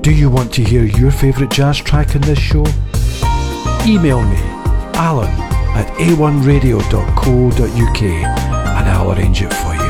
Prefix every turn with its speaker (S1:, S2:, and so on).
S1: Do you want to hear your favourite jazz track in this show? Email me, alan@a1radio.co.uk, and I'll arrange it for you.